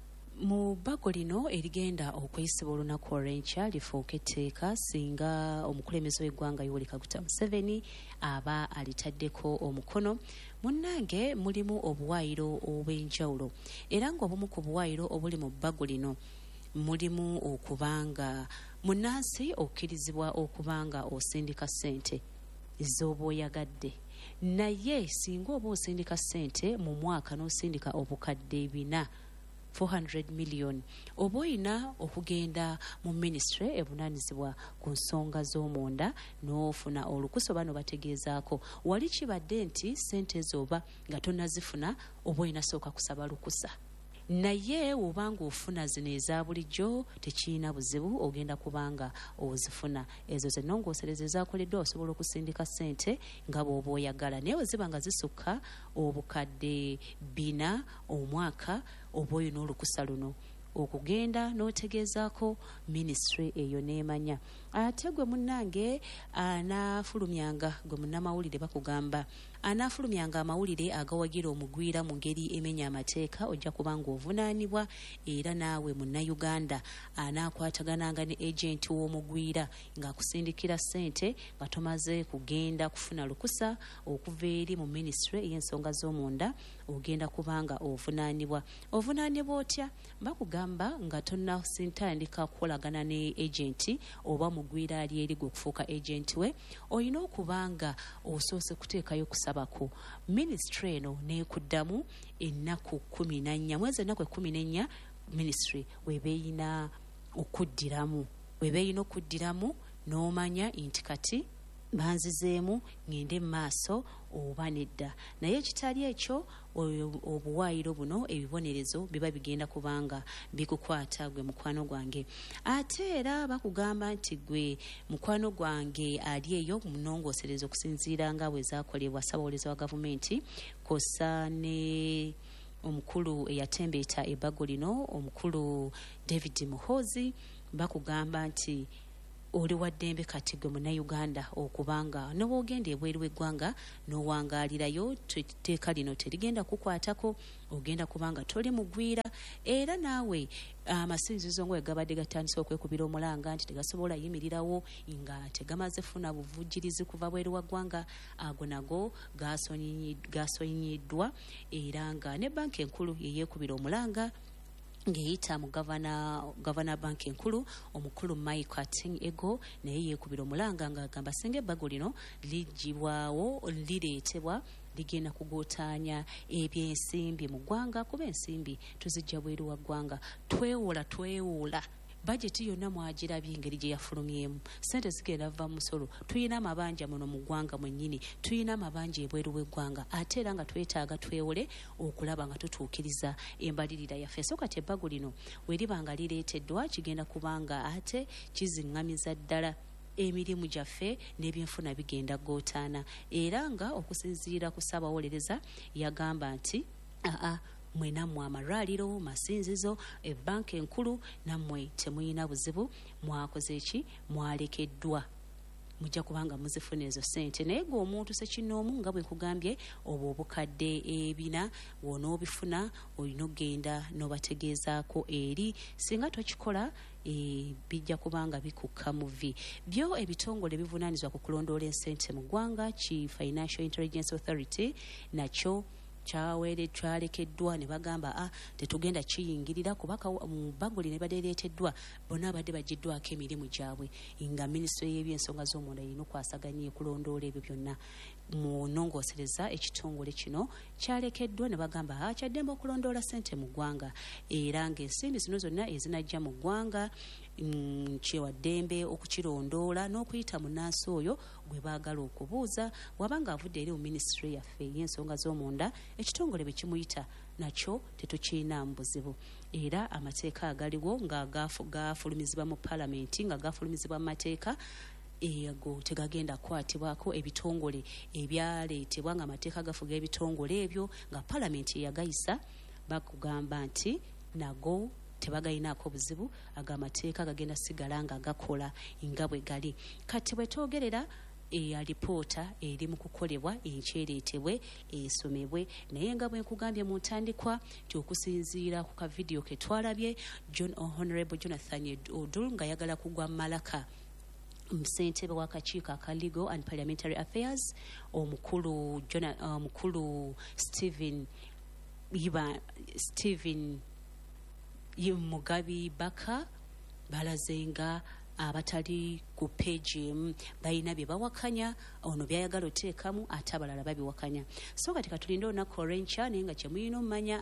mu bbago lino erigenda okweyisibwa olunaku olw'enkya lifuuka etteeka singa omukulembeze w'eggwanga Yoweri Kaguta Museveni aba alitaddeko omukono. Munnange mulimu obuwaayiro obw'enjawulo era ng'obumu ku buwaayiro obuli mu bbago lino mulimu okubanga munnansi okkirizibwa okubanga osindika ssente z'oba oyagadde naye singa oba osindika ssente mu mwaka n'osindika obukadde bina four hundred million oba oyina okugenda mu ministry ebunaanyizibwa ku nsonga z'omunda n'ofuna olukusa oba nobategeezaako wali kibadde nti ssente z'oba nga tonnazifuna oba oyina sooka kusaba lukusa. Naye obanga ofuna zino eza bulijjo tekiina buzibu ogenda kubanga ozifuna ezo zennongoosereza ezakoleddwa osobola okusindika ssente nga bw'oba oyagala naye weziba nga zisukka obukadde bina omwaka oba oyina olukusa luno okugenda n'otegeezaako minisitule eyo n'emanya. Ate gwe munnange anaafulumyanga gwe munnamawulire bakugamba anaafulumyanga amawulire agawagira omugwira mu ngeri emenya amateeka ojja kubanga ovunaanibwa era naawe munnayuganda anaakwatagananga ne agenti w'omugwira ng'akusindikira ssente nga tomaze kugenda kufuna lukusa okuva eri mu minisitule ey'ensonga z'omunda ogenda kubanga ovunaanibwa. Ovunaanibwa otya? Bakugamba nga tonnasintandika kukolagana ne agenti oba mugwira ali eri gwe okufuuka agenti we olina okubanga osoose kuteekayo kusabako. Minisitule eno neekuddamu ennaku kumi na nnya mwezi ennaku ekkumi n'ennya minisitule webeeyina okuddiramu webeeyina okuddiramu n'omanya nti kati banzizeemu ngende mu maaso oba nedda. Naye ekitali ekyo obuwaayiro buno ebibonerezo biba bigenda kubanga bikukwata gwe mukwano gwange. Ate era bakugamba nti gwe mukwano gwange ali eyo mu nnongoosereza okusinziira nga bwe zaakolebwa ssaabawolereza wa gavumenti kosa ne omukulu eyatembeeta ebbago lino omukulu David Muhoozi bakugamba nti oli wa ddembe kati gwe munnayuganda okubanga n'owoogenda ebweru w'eggwanga n'owangaalirayo etteeka lino terigenda kukwatako, ogenda kubanga toli mugwira. Era naawe amasinzizo nga gabadde gatandise okwekubira omulanga nti tegasobola yimirirawo nga tegamaze funa buvujjirizi kuva bweru wa ggwanga, ago nago gasonyiddwa, era nga ne banka enkulu yeyeekubira omulanga ng'eyita mu gavana gavana banka enkulu omukulu Mike Ating Ego naye yeekubira omulanga ng'agamba singa ebbago lino liggibwawo lireetebwa ligenda kugootaanya ebyensimbi mu ggwanga, kuba ensimbi tuzijja bweru wa ggwanga. Twewola twewola bajeti yonna mwagirabye engeri gye yafulumyemu, sente zigenda va musolo. Tuyina amabanja muno mu ggwanga mwennyini, tuyina amabanja ebweru w'eggwanga, ate era nga twetaaga twewole okulaba nga tutuukiriza embalirira yaffe. So kati ebbago lino we liba nga lireeteddwa kigenda kubanga ate kiziŋŋamiza ddala emirimu gyaffe n'ebyenfuna bigenda gootaana. Era nga okusinziira ku ssaabawolereza yagamba nti aa mwe nammwe amalwaliro, masinzizo, ebbanka enkulu nammwe temuyina buzibu, mwakoze ki, mwalekeddwa, mujja kubanga muzifuna ezo ssente. Naye gwe omuntu sekinnoomu nga bwe nkugambye, oba obukadde ebina wonoobifuna olina okgenda n'obategeezaako eri, singa tokikola e, bijja kubanga bikukka mu vi. Byo ebitongole bivunaanyizibwa ku kulondoola ensente mu ggwanga, ki Financial Intelligence Authority nakyo kyawere kyalekeddwa ne bagamba a tetugenda kiyingirira kubaka mu bbago lino ebadde lireeteddwa bonna abadde bagiddwako emirimu gyabwe, nga minisitule y'ebyensonga z'omunda erina okwasaganya ekulondoola ebyo byonna. Mu nnongoosereza ekitongole kino kyalekeddwa ne bagamba a kyaddembe okulondoola ssente mu ggwanga, era ng'ensimbi zino zonna ezinajja mu ggwanga Mm, kyewa ddembe okukirondoola n'okuyita munnansi oyo gwe baagala okubuuza wabanga avudde eri mu minisitule yaffe y'ensonga z'omunda, ekitongole bwe kimuyita nakyo tetukirinamu buzibu. Era amateeka agaliwo nga gafulumizibwa mu palamenti, nga gafulumizibwa mu mateeka ego tegagenda kukwatibwako. Ebitongole ebyaleetebwa nga amateeka gafuga ebitongole ebyo nga palamenti yagayisa, bakugamba nti nago tebagayinaako buzibu, agamateeka gagenda sigala nga gakola nga bwe gali. Kati bwe twogerera alipoota eri mu kukolebwa enkyereetebwe esomebwe, naye nga bwe nkugambye mu ntandikwa nti okusinziira ku kavidiyo ke twalabye John Honorable Jonathan Odul nga yagala kugwa Malaka, ssentebe w'akakiiko aka Legal and Parliamentary Affairs, omukulu omukulu Stephen Iba Stephen Mugabi Baka balazenga abatali ku peegi emu balina bye bawakanya, ono byayagala oteekamu ate abalala babiwakanya. So kati katulinde olunaku olw'enkya naye nga kyemulina omumanya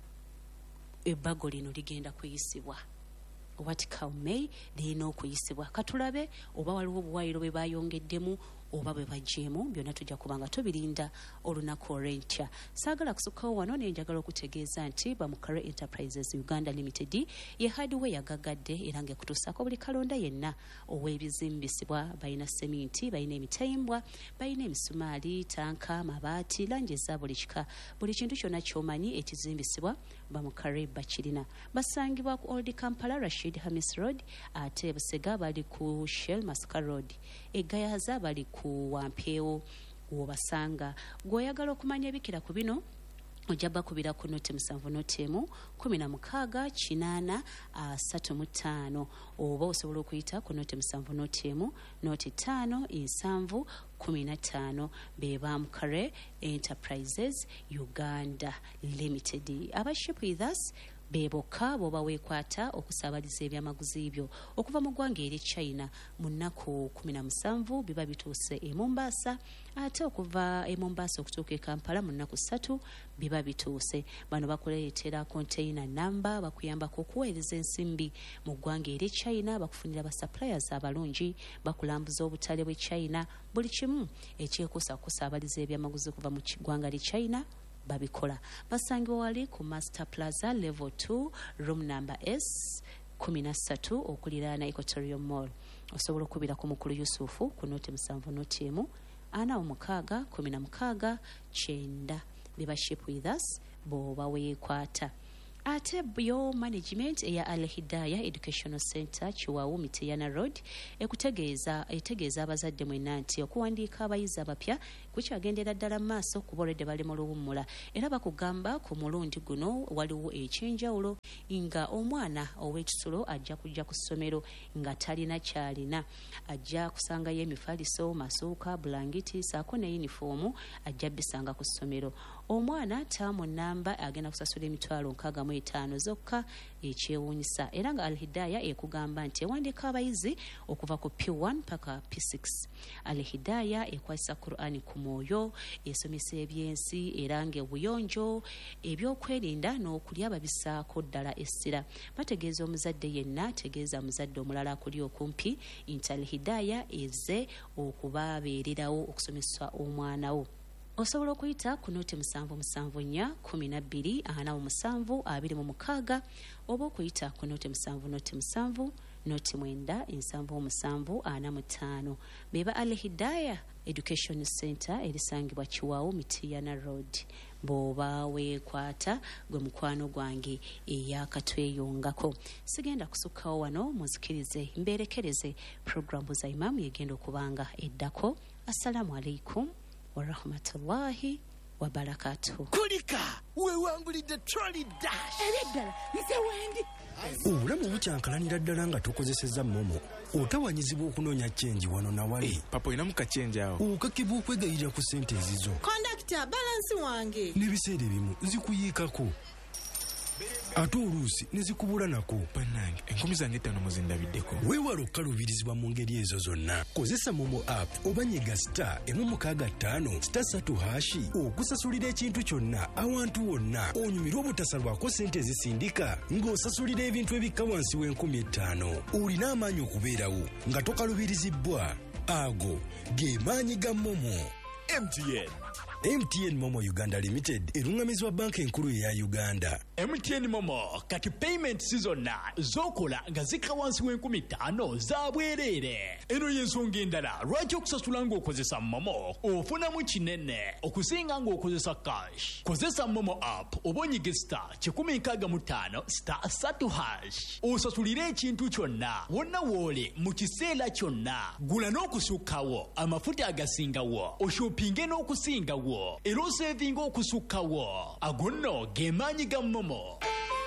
ebbago lino ligenda kuyisibwa. What come may lirina okuyisibwa. Katulabe oba waliwo obuwayiro bwe bayongeddemu oba bwe bagyemu, byonna tujja kubanga tubirinda olunaku olw'enkya. Saagala kusukkawo wano naye njagala okutegeeza nti Bamukare Enterprises Uganda Limited ye hardware yagagadde era ng'ekutuusaako buli kalonda yenna ow'ebizimbisibwa. Balina seminti, balina emitayimbwa, balina emisumaali, tanka, mabaati, langi eza buli kika, buli kintu kyonna ky'omanyi ekizimbisibwa Bamukare bakirina. Basangibwa ku Old Kampala Rashid Hamis Road, ate Busega bali ku Shell Masaka Road, eGayaza bali ku Wampeewo wobasanga. Gw'oyagala okumanya ebikira ku bino ojja bakubira ku noti musanvu noti emu kumi na mukaaga kinaana asatu mu ttaano, oba osobola okuyita ku noti musanvu noti emu noti ttaano nsanvu kumi na ttaano. Be Bamukare Enterprises Uganda Limited. Aba Ship with Us beboka boba weekwata okusaabaliza ebyamaguzi byo okuva mu ggwanga eri China mu nnaku kumi na musanvu biba bituuse e Mombasa, ate okuva e Mombasa okutuuka e Kampala mu nnaku ssatu biba bituuse. Bano bakuleetera container number, bakuyambako okuweereza ensimbi mu ggwanga eri China, bakufunira ba suppliers abalungi, bakulambuza obutale bwe China, buli kimu ekyekuusa kusaabaliza ebyamaguzi kuva mu ggwanga eri China babikola. Basangibwa wali ku Master Plaza level two room number S kumi na ssatu okuliraana Equatorial Mall. Osobola okubira ku mukulu Yusufu ku noti musanvu noti emu ana omukaaga kumi na mukaaga kyenda. Be Ship with Us bw'oba weekwata. ate byo management eya Al Hidayah Educational Center Chiwawu Mitiyana Road ekutegeeza etegeeza abazadde mwenna nti okuwandiika abayizi abapya kukyagendera ddala maaso kuboledde bali mu luwummula era bakugamba ku mulundi guno waliwo ekyenjawulo nga omwana ow'ekisulo ajja kujja ku ssomero nga talina kyalina ajja kusangayo emifaliso masuuka bulangiti saako ne yunifoomu ajja bisanga ku ssomero omwana taamu namba agenda kusasula emitwalo nkaaga mu etaano zokka ekyewuunyisa era nga Al Hidayah ekugamba nti ewandiika abayizi okuva ku P one paka P six. Al Hidayah ekwasa Qur'ani ku mwoyo esomesa ebyensi era ng'ebuyonjo ebyokwerinda n'okulya babisaako ddala essira bategeeza omuzadde yenna tegeeza muzadde omulala akuli okumpi nti Al Hidayah eze okubabeererawo okusomesa omwana wo. Osobola okuyita ku noti musanvu musanvu nnya kumi na bbiri ana mu musanvu abiri mu mukaaga oba okuyita ku noti musanvu noti musanvu noti mwenda ensanvu musanvu ana mu ttaano beba Al Hidayah Education Center erisangibwa Chiwawu Mitiyana Road bw'oba weekwata gwe mukwano gwange eyakatweyongako sigenda kusukkawo wano muzikirize mbeerekereze programu za imamu yegenda okubanga eddako. Assalamu alaikum warahmatullahi wabarakatuhu. Kulika wewangulidde trolley dash ebiddala nze wendi obulamu bukyankalanira ddala nga tokozesezza momo otawanyizibwa okunoonya chenji wano na wali hey, papa oyinamu kachenji awo okakibwa okwegayirira ku ssente ezizo kondakita balansi wange n'ebiseera ebimu zikuyiikako ate oluusi ne zikubula nako bannange enkumi zange etaano muzindabiddeko weewala okukaluubirizibwa mu ngeri ezo zonna kozesa momo app oba nyiga star emu mukaaga ttaano sita ssatu hashi okusasulira ekintu kyonna awantu wonna onyumirwa obutasalwako ssente ezisindika ng'osasulira ebintu ebikka wansi w'enkumi ettaano olina amaanyi okubeerawo nga tokalubirizibbwa ago ge maanyi ga momo. M T N M T N Momo Uganda Limited erungamizibwa banka enkulu eya Uganda. M T N Momo kati payment zonna zokola nga zikka wansi w'enkumi ttaano za bwereere. Eno y'ensonga endala lwaki okusasula ng'okozesa Momo ofunamu kinene okusinga ng'okozesa cash. Kozesa Momo app oba onyige star kikumi nkaaga mu ttaano star ssatu hash osasulire ekintu kyonna wonna woole mu kiseera kyonna gula n'okusukkawo amafuta agasingawo oshopinge n'okusingawo era osevinga okusukkawo ago nno ge maanyi ga Momo.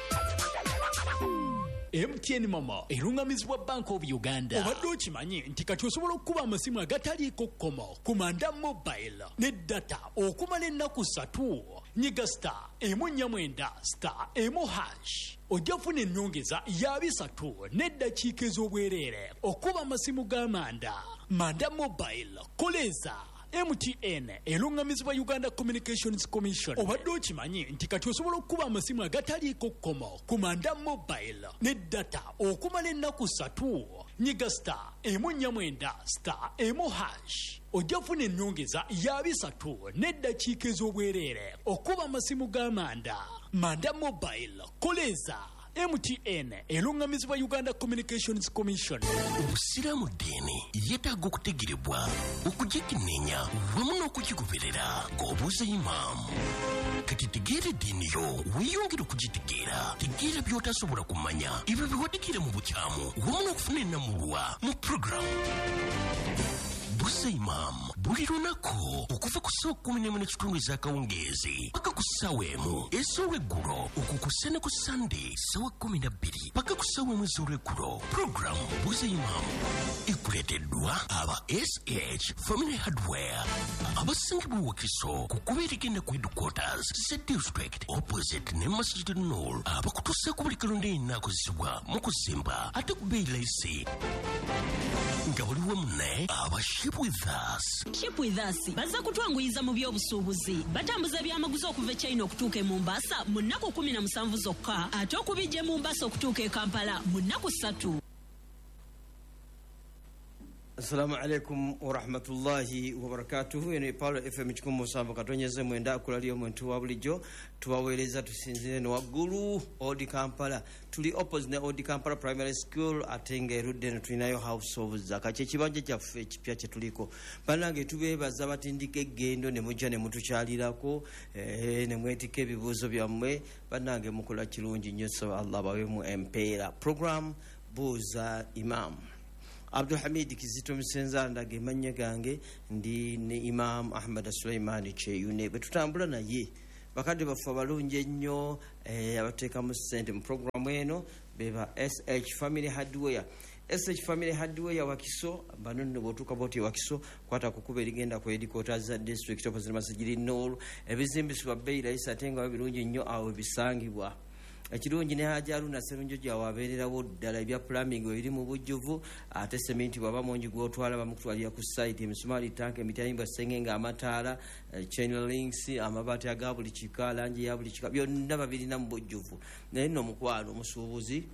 M T N Momo erungamizibwa Bank of Uganda. Obadde okimanyi nti kati osobola okukuba amasimu agataliiko kkomo ku manda mobile ne data okumala ennaku ssatu. Nyiga star emu nnya mwenda star emu hash ojja kufuna ennyongeza ya bisatu n'eddakiika ez'obwereere okuba amasimu g'amanda manda mobile koleza M T N erungamizibwa Uganda Communications Commission. Obadde okimanyi nti kati osobola okukuba amasimu agataliiko kkomo ku manda mobile ne data okumala ennaku ssatu. Nyiga star emu nnya mwenda star emu hash ojja kufuna ennyongeza ya bisatu n'eddakiika ez'obwereere okuba amasimu g'amanda manda mobile koleza M T N erungamizibwa Uganda Communications Commission. Obusiraamu ddiini yeetaaga okutegerebwa okugikenneenya wamu n'okugigoberera ng'obuuza imaamu. Kati tegeera eddiini yo weeyongere okugitegeera tegeera by'otasobola kumanya ebyo biwadikira mu bukyamu wamu n'okufuna ennamulwa mu puroguramu Buuza Imam buli lunaku okuva ku ssaawa kkumi n'emu n'ekitundu ez'akawungeezi paka ku ssaawa emu ez'olweggulo okukussa ne ku Sunday ssaawa kkumi na bbiri paka ku ssaawa emu ez'olweggulo. Puroguramu Buuza Imam ekuleeteddwa aba S H Family Hardware abasangibwa Wakiso ku kubeera egenda ku headquarters Z District opposite ne Masjid Nur abakutuusaako buli kalonda yenna akozesebwa mu kuzimba ate ku bbeeyi layisi nga buli wamu ne aba Ship with Us. Ship with Us bazza kutwanguyiza mu by'obusuubuzi batambuza byamaguzi okuva e China okutuuka e Mombasa mu nnaku kumi na musanvu zokka ate okubijja e Mombasa okutuuka e Kampala mu nnaku ssatu. Assalamu alaikum wa rahmatullahi wa barakatuhu. Eno Palo F M chikumu samba katonyeze mwenda kulalio mwentu wa bulijjo tubaweereza tusinzire ne waggulu Odi Kampala tuli opposite ne Odi Kampala Primary School atenge erudde ne tulinayo House of Zaka kyekibanja kyaffe ekipya kye tuliko bannange tubeebaza batindika eggendo ne mujja ne mutukyalirako eh, ne mwetika ebibuuzo byammwe bannange mukola kirungi nnyo so Allah bawe mu empeera program buuza Imam Abdul Hamid Kizito Msenza ndage manya gange ndi ne Imam Ahmad Sulaiman Cheyune betutambula naye bakadde bafa balungi ennyo eh, abateeka mu ssente mu program eno beba S H Family Hardware S H Family Hardware Wakiso bano nno botuka boti Wakiso kwata kukuba erigenda ku headquarters za district opposite Masajiri Nol ebizimbisibwa bbeera isatenga birungi nnyo awo bisangibwa ekirungi ne hajaru na serunjo gya wabeererawo ddala ebya plumbing ebiri mu bujjuvu ate sementi bwaba mungi gwotwala bamukutwalira ku site emisumaali tank emitayimba sengenga amataala chain links amabaati aga buli kika langi ya buli kika byonna babirina mu bujjuvu naye nno mukwalo omusuubuzi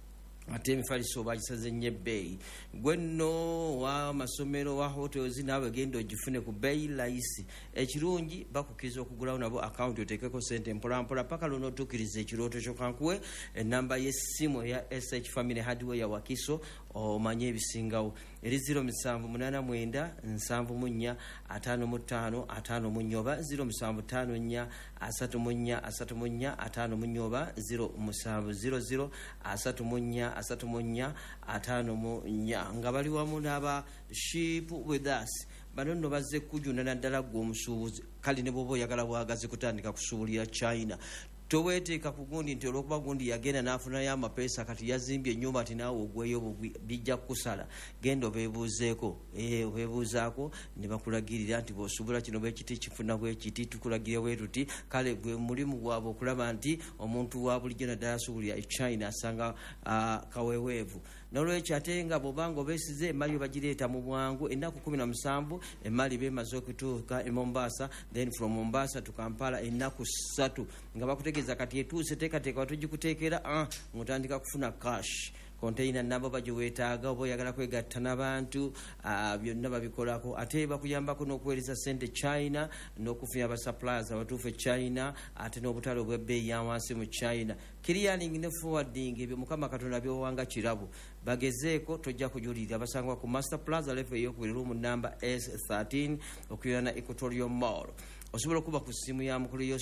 ate emifaliso bagisaze nnyo ebbeeyi gwe nno wa masomero wa hotels naawe genda ogifune ku bbeeyi layisi ekirungi bakukiriza okugulawo nabo akawunti oteekeko sente mpolampola paka luno otuukiriza ekirooto kyo kankuwe enamba y'essimu eya S H Family Hardware ya Wakiso omanye ebisingawo eri zero musanvu munaana mwenda nsanvu mu nnya ataano mu ttaano ataano mu nnya oba zero musanvu ttaano nnya asatu mu nnya asatu mu nnya ataano mu nnya oba zero musanvu zero zero asatu mu nnya asatu mu nnya ataano mu nnya nga bali wamu n'aba Ship with Us bano nno bazze kujuna naddala gwe omusuubuzi kale ne bw'oba oyagala bwagazi kutandika kusuubulira China toweteeka ku gundi nti olwokuba gundi yagenda n'afunayo amapeesa kati yazimbye ennyumba ati naawe ogweyo bijja kukusala genda obeebuuzeeko ee obeebuuzaako ne bakulagirira nti bw'osuubula kino bwekiti kifuna bwekiti tukulagire bwe tuti kale gwe mulimu gwabwe okulaba nti omuntu wa bulijjo naddala asuubulira China asanga uh, kaweweevu n'olwekyo ate nga bw'obanga obeesize emmali bagireeta mu bwangu ennaku kumi na musanvu emmali beemaze okutuuka e Mombasa then from Mombasa to Kampala ennaku ssatu nga bakutegeeza kati etuuse teekateeka watugikuteekera uh, ng'otandika kufuna cash konteina nabo bagiweetaaga oba oyagala kwegatta n'abantu uh, byonna babikolako ate bakuyambako n'okuweereza sente China n'okufunya abasuppliers abatuufu e China ate n'obutale obw'ebbeeyi ya wansi mu China clearing ne forwarding ebyo mukama katonda byowanga kirabo bagezeeko tojja kujulirira basangwa ku Master Plaza level ey'okubiri room number S thirteen okuyana Equatorial Mall osobola okuba ku ssimu ya mukulu